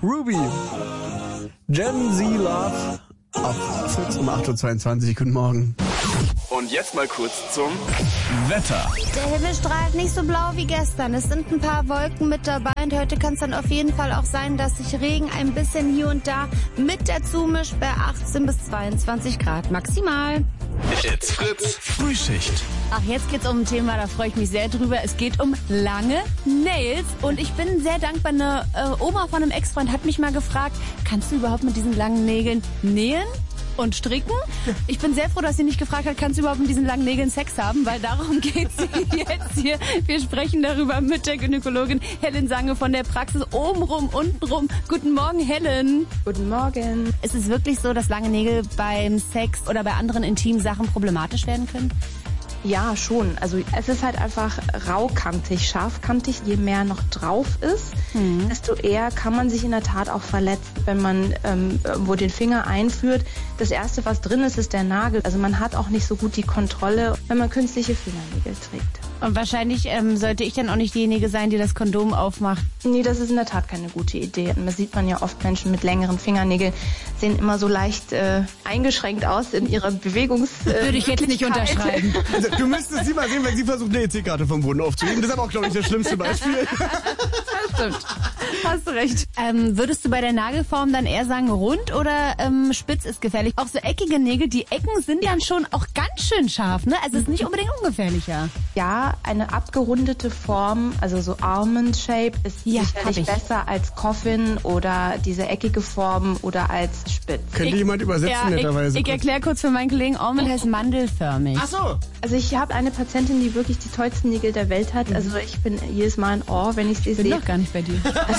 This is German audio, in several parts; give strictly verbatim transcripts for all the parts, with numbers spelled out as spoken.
Ruby. Gen Z Love auf Fritz um acht Uhr zweiundzwanzig. Guten Morgen. Und jetzt mal kurz zum Wetter. Der Himmel strahlt nicht so blau wie gestern. Es sind ein paar Wolken mit dabei und heute kann es dann auf jeden Fall auch sein, dass sich Regen ein bisschen hier und da mit dazu mischt bei achtzehn bis zweiundzwanzig Grad maximal. It's Fritz Frühschicht. Ach, jetzt geht's um ein Thema, da freue ich mich sehr drüber. Es geht um lange Nails und ich bin sehr dankbar. Eine äh, Oma von einem Ex-Freund hat mich mal gefragt, kannst du überhaupt mit diesen langen Nägeln nähen und stricken? Ich bin sehr froh, dass sie nicht gefragt hat, kannst du überhaupt mit diesen langen Nägeln Sex haben, weil darum geht's jetzt hier. Wir sprechen darüber mit der Gynäkologin Helen Sange von der Praxis obenrum, untenrum. Guten Morgen, Helen. Guten Morgen. Ist es wirklich so, dass lange Nägel beim Sex oder bei anderen Intimsachen problematisch werden können? Ja, schon. Also es ist halt einfach raukantig, scharfkantig. Je mehr noch drauf ist, mhm. desto eher kann man sich in der Tat auch verletzen, wenn man ähm, irgendwo den Finger einführt. Das Erste, was drin ist, ist der Nagel. Also man hat auch nicht so gut die Kontrolle, wenn man künstliche Fingernägel trägt. Und wahrscheinlich ähm, sollte ich dann auch nicht diejenige sein, die das Kondom aufmacht. Nee, das ist in der Tat keine gute Idee. Man sieht man ja oft, Menschen mit längeren Fingernägeln sehen immer so leicht äh, eingeschränkt aus in ihrer Bewegungs... Äh, Würde ich jetzt nicht unterschreiben. Also, du müsstest sie mal sehen, wenn sie versucht, eine E C-Karte vom Boden aufzuheben. Das ist aber auch, glaube ich, das schlimmste Beispiel. Das stimmt. Hast du recht. Ähm, würdest du bei der Nagelform dann eher sagen, rund oder ähm, spitz ist gefährlich? Auch so eckige Nägel, die Ecken sind dann schon auch ganz schön scharf, ne? Also es ist nicht unbedingt ungefährlicher. Ja, eine abgerundete Form, also so Almond Shape, ist Ja, sicherlich besser als Coffin oder diese eckige Form oder als spitz. Könnte Ich- jemand übersetzen, Ja, ich, netterweise? ich erkläre kurz für meinen Kollegen, Almond heißt mandelförmig. Ach so. Also ich habe eine Patientin, die wirklich die tollsten Nägel der Welt hat. Also ich bin jedes Mal in Awe, wenn ich sie Ich bin sehe. doch gar nicht bei dir.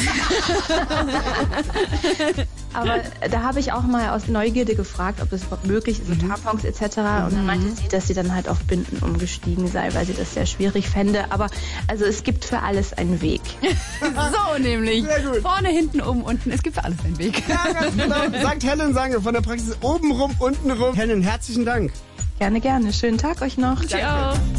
Aber da habe ich auch mal aus Neugierde gefragt, ob das überhaupt möglich ist, so Tampons et cetera. Und dann meinte sie, dass sie dann halt auf Binden umgestiegen sei, weil sie das sehr schwierig fände. Aber also es gibt für alles einen Weg. So nämlich. Sehr gut. Vorne, hinten, oben, unten. Es gibt für alles einen Weg. Ja, ganz genau. Sagt Helen Sange von der Praxis oben rum, unten rum. Helen, herzlichen Dank. Gerne, gerne. Schönen Tag euch noch. Ciao.